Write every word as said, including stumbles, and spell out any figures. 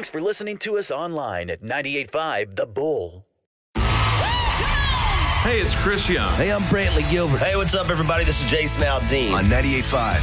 Thanks for listening to us online at ninety-eight point five The Bull. Hey, it's Chris Young. Hey, I'm Brantley Gilbert. Hey, what's up, everybody? This is Jason Aldean. On ninety-eight point five